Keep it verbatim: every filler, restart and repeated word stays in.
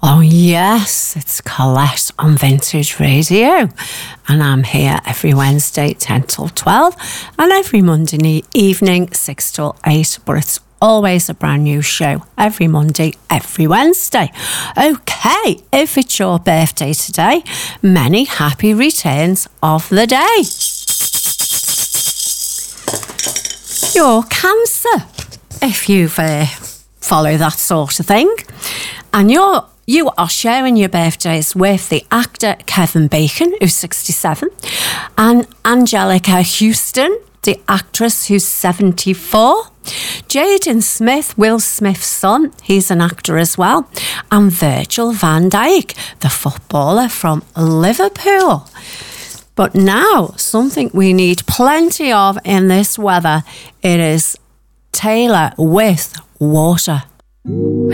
Oh yes, it's Colette on Vintage Radio, and I'm here every Wednesday ten till twelve and every Monday evening six till eight, but it's always a brand new show every Monday, every Wednesday. Okay, if it's your birthday today, many happy returns of the day. Your Cancer, if you've uh, follow that sort of thing, and you're You are sharing your birthdays with the actor Kevin Bacon, who's sixty-seven, and Angelica Houston, the actress, who's seventy-four. Jaden Smith, Will Smith's son, he's an actor as well. And Virgil van Dijk, the footballer from Liverpool. But now, something we need plenty of in this weather, it is Taylor with Water.